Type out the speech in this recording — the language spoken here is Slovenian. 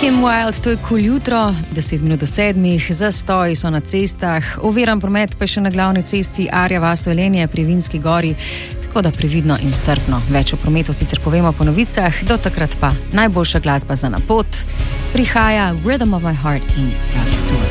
Kim Wilde, to je Cool jutro, 10 minut do 7, zastoji so na cestah, oviran promet pa še na glavni cesti Arja vas Velenje pri Vinski gori, tako da previdno in strpno. Več o prometu sicer povemo po novicah, do takrat pa najboljša glasba za na pot. Prihaja Rhythm of My Heart in Rod Stewart.